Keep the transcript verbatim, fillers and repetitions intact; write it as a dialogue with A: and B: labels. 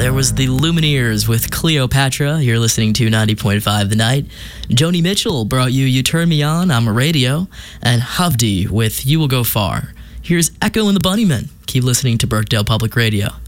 A: there was the Lumineers with Cleopatra. You're listening to ninety point five The Night. Joni Mitchell brought you You Turn Me On, I'm a Radio. And Havdi with You Will Go Far. Here's Echo and the Bunnymen. Keep listening to Birkdale Public Radio.